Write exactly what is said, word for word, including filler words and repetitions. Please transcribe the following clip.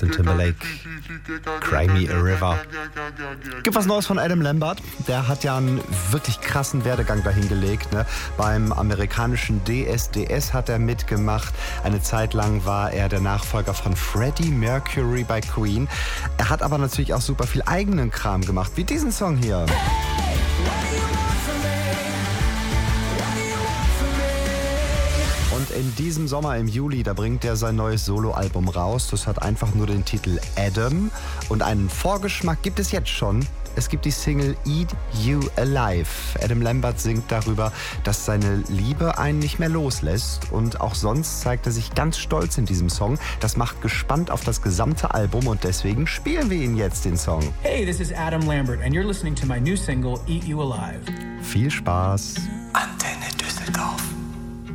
Timberlake, Cry Me a River. Gibt was Neues von Adam Lambert. Der hat ja einen wirklich krassen Werdegang dahingelegt. Ne? Beim amerikanischen D S D S hat er mitgemacht. Eine Zeit lang war er der Nachfolger von Freddie Mercury bei Queen. Er hat aber natürlich auch super viel eigenen Kram gemacht, wie diesen Song hier. Und in diesem Sommer, im Juli, da bringt er sein neues Soloalbum raus. Das hat einfach nur den Titel Adam. Und einen Vorgeschmack gibt es jetzt schon. Es gibt die Single Eat You Alive. Adam Lambert singt darüber, dass seine Liebe einen nicht mehr loslässt. Und auch sonst zeigt er sich ganz stolz in diesem Song. Das macht gespannt auf das gesamte Album und deswegen spielen wir ihn jetzt, den Song. Hey, this is Adam Lambert and you're listening to my new single Eat You Alive. Viel Spaß. Antenne Düsseldorf.